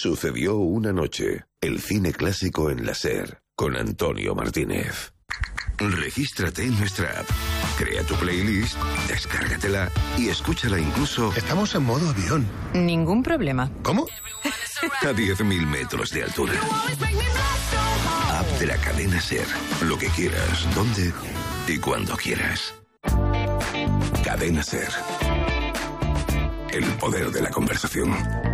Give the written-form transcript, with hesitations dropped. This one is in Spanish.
Sucedió una noche. El cine clásico en la SER, con Antonio Martínez. Regístrate en nuestra app. Crea tu playlist, descárgatela y escúchala incluso... Estamos en modo avión. Ningún problema. ¿Cómo? A 10.000 metros de altura. App de la cadena SER. Lo que quieras, donde y cuando quieras. Cadena SER. El poder de la conversación.